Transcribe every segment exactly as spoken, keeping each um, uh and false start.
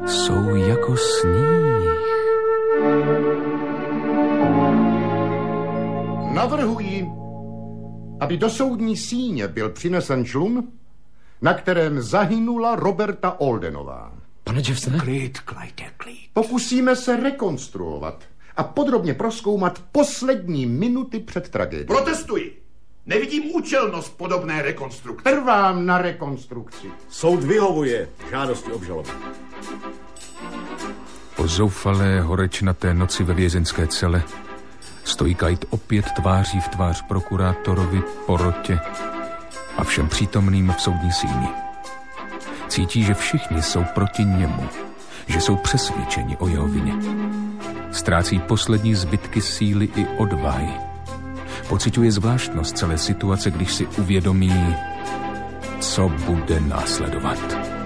jsou jako sníh. Navrhuji, aby do soudní síně byl přinesen člun, na kterém zahynula Roberta Aldenová. Pane Jeffsone? Klid, Clyde, klid. Pokusíme se rekonstruovat a podrobně prozkoumat poslední minuty před tragédií. Protestuji. Nevidím účelnost podobné rekonstrukce. Trvám na rekonstrukci. Soud vyhovuje žádosti obžaloby. Po zoufalé horečnaté noci ve vězenské cele stojí Clyde opět tváří v tvář prokurátorovi, porotě a všem přítomným v soudní síni. Cítí, že všichni jsou proti němu, že jsou přesvědčeni o jeho vině. Ztrácí poslední zbytky síly i odvahy. Pociťuje zvláštnost celé situace, když si uvědomí, co bude následovat.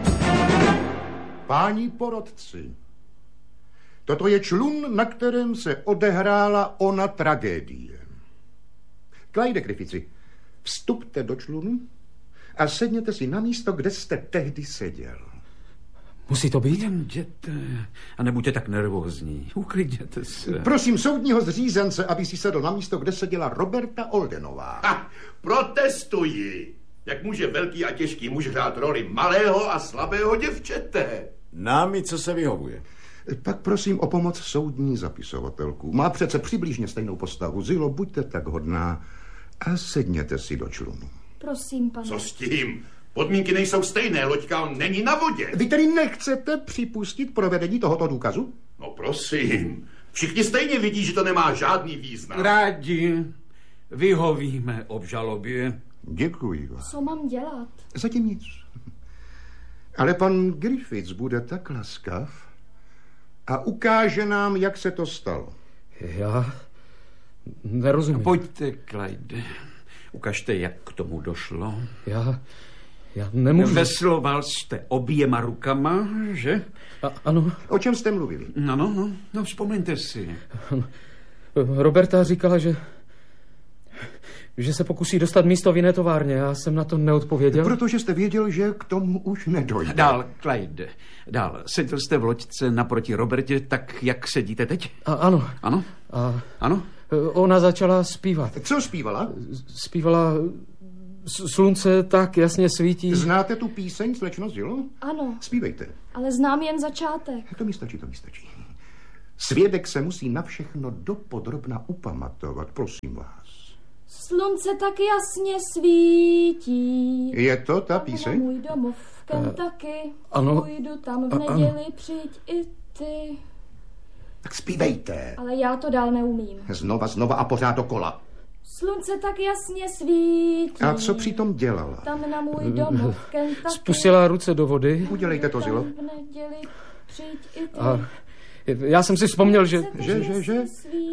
Páni porotci, toto je člun, na kterém se odehrála ona tragédie. Clyde Griffithy, vstupte do člunu a sedněte si na místo, kde jste tehdy seděl. Musí to být? Jděte a nebuďte tak nervózní. Uklidněte se. Prosím soudního zřízence, aby si sedl na místo, kde seděla Roberta Aldenová. Ha, protestuji. Jak může velký a těžký muž hrát roli malého a slabého děvčete? Námi, co se vyhovuje. Pak prosím o pomoc soudní zapisovatelku. Má přece přibližně stejnou postavu. Zilo, buďte tak hodná a sedněte si do člunu. Prosím, pane. Co s tím? Podmínky nejsou stejné, loďka není na vodě. Vy tedy nechcete připustit provedení tohoto důkazu? No prosím, všichni stejně vidí, že to nemá žádný význam. Rádi vyhovíme obžalobě. Děkuji vám. Co mám dělat? Zatím nic. Ale pan Griffiths bude tak laskav a ukáže nám, jak se to stalo. Já nerozumím. Pojďte, Clyde. Ukažte, jak k tomu došlo. Já... Já nemůžu. Vesloval jste oběma rukama, že? A, ano. O čem jste mluvili? No, no, no, no, vzpomeňte si. Roberta říkala, že že se pokusí dostat místo v jiné továrně. Já jsem na to neodpověděl. Protože jste věděl, že k tomu už nedojde. Dál, Clyde, dál. Seděl jste v loďce naproti Robertě, tak jak sedíte teď? A, ano. Ano? A ano? Ona začala zpívat. Co zpívala? Zpívala Slunce tak jasně svítí. Znáte tu píseň, slečno Zilo? Ano. Zpívejte. Ale znám jen začátek. To mi stačí, to mi stačí. Svědek se musí na všechno dopodrobna upamatovat, prosím vás. Slunce tak jasně svítí. Je to ta píseň? Můj domov v Kentucky. Ano. Půjdu tam v neděli, přijď i ty. Tak zpívejte. Ale já to dál neumím. Znova, znova a pořád dokola. Slunce tak jasně svítí. A co přitom dělala? Tam na můj domov v Kentucky. Spustila ruce do vody. Udělejte to, Zilo. V neděli, přijď i ty. A já jsem si vzpomněl, že... Že, že, že?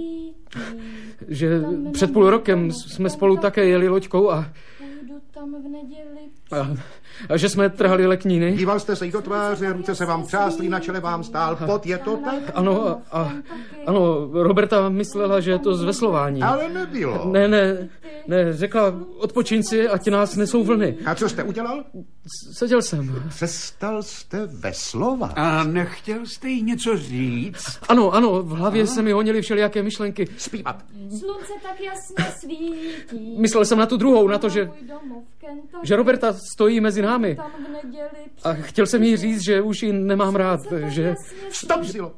Že před půl rokem jsme spolu také jeli loďkou a... Tam v neděli. A, a že jsme trhali lekníny. Díval jste se jí do tváře, ruce se vám třásly, na čele vám stál pot, je to tak? Ano, a, a, ano, Roberta myslela, že je to zveslování. Ale nebylo. Ne, ne, ne, řekla, odpočiň si, ať nás nesou vlny. A co jste udělal? Seděl jsem. Přestal jste veslovat. A nechtěl jste jí něco říct? Ano, ano, v hlavě se mi honily všelijaké myšlenky. Zpívat. Slunce tak jasně svítí. Myslel jsem na tu druhou, na to, že... že Roberta stojí mezi námi. A chtěl jsem jí říct, že už ji nemám rád, že... Stop, Zilo.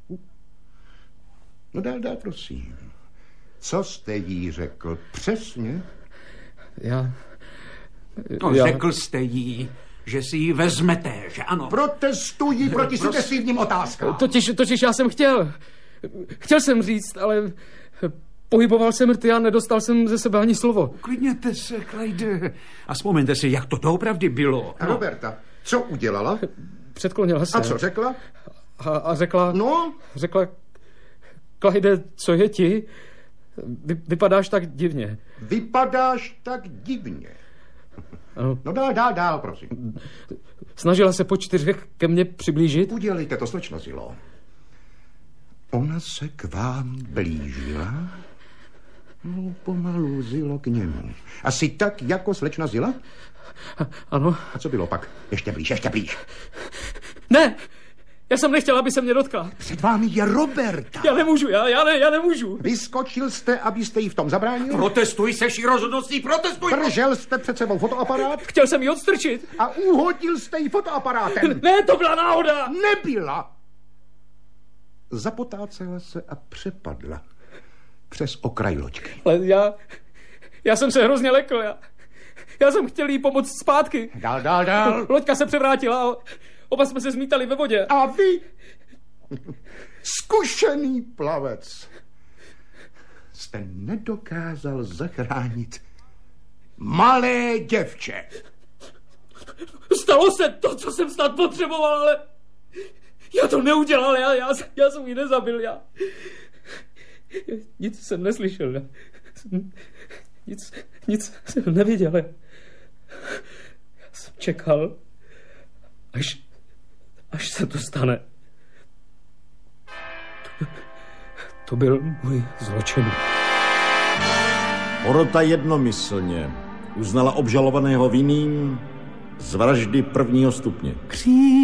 No dál, dál, prosím. Co jste jí řekl přesně? Já... No, já... řekl jste jí, že si ji vezmete, že ano? Protestuji proti sugestivním otázkám. Totiž, totiž já jsem chtěl. Chtěl jsem říct, ale... Pohyboval jsem rty a nedostal jsem ze sebe ani slovo. Uklidněte se, Clyde. A vzpomeňte si, jak to doopravdy bylo. No. Roberta, co udělala? Předklonila se. A co řekla? A, a řekla... No? Řekla... Clyde, co je ti? Vy, vypadáš tak divně. Vypadáš tak divně. Ano. No dál, dál, dál, prosím. Snažila se po čtyřech ke mně přiblížit. Udělejte to, slečno Zilo. Ona se k vám blížila? No, pomalu, Zilo, k němu. Asi tak, jako slečna Zila? Ano. A co bylo pak? Ještě blíž, ještě blíž. Ne! Já jsem nechtěl, aby se mě dotkla. Před vámi je Roberta. Já nemůžu, já, já, ne, já nemůžu. Vyskočil jste, abyste jí v tom zabránil? Protestuj se ší rozhodností, protestuj! Držel jste před sebou fotoaparát? Chtěl jsem ji odstrčit. A uhodil jste jí fotoaparátem? Ne, to byla náhoda. Nebyla. Zapotácela se a přepadla přes okraj loďky. Ale já, já jsem se hrozně lekl, já, já jsem chtěl jí pomoct zpátky. Dál, dál, dál. Loďka se převrátila a oba jsme se zmítali ve vodě. A vy, zkušený plavec, jste nedokázal zachránit malé děvče. Stalo se to, co jsem snad potřeboval, ale já to neudělal, já, já, já jsem ji nezabil, já nic jsem neslyšel, já jsem, nic, nic jsem neviděl, já jsem čekal, až, až se to stane. To, to byl můj zločin. Porota jednomyslně uznala obžalovaného vinným z vraždy prvního stupně. Kří